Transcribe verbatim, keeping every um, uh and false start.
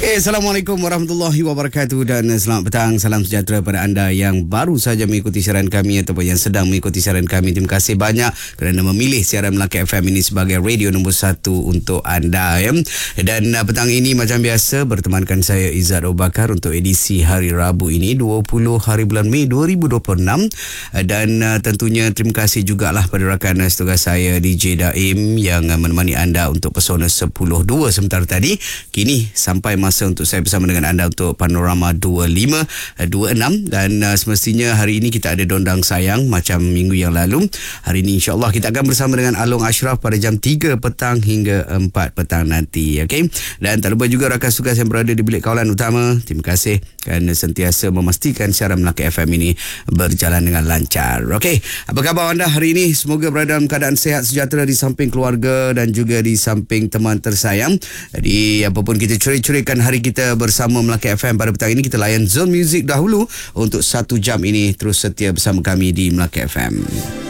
Okay, Assalamualaikum warahmatullahi wabarakatuh dan selamat petang. Salam sejahtera pada anda yang baru saja mengikuti siaran kami ataupun yang sedang mengikuti siaran kami. Terima kasih banyak kerana memilih siaran Melaka F M ini sebagai radio nombor satu untuk anda. Ya. Dan uh, petang ini macam biasa bertemankan saya Izzat Abu Bakar untuk edisi hari Rabu ini dua puluh hari bulan Mei dua ribu dua puluh enam. Uh, dan uh, tentunya terima kasih jugalah pada rakan uh, setugas saya D J Daim yang uh, menemani anda untuk Pesona sepuluh dua sebentar tadi. Kini sampai masa untuk saya bersama dengan anda untuk Panorama dua puluh lima dua puluh enam dan uh, semestinya hari ini kita ada Dondang Sayang macam minggu yang lalu. Hari ini insya-Allah kita akan bersama dengan Along Ashraf pada jam tiga petang hingga empat petang nanti. Okey. Dan tak lupa juga rakan tugas yang berada di bilik kawalan utama. Terima kasih kerana sentiasa memastikan siaran Melaka F M ini berjalan dengan lancar. Okey. Apa khabar anda hari ini? Semoga berada dalam keadaan sehat sejahtera di samping keluarga dan juga di samping teman tersayang. Jadi apapun kita curi-curikan hari kita bersama Melaka F M pada petang ini, kita layan Zone Music dahulu untuk satu jam ini. Terus setia bersama kami di Melaka F M.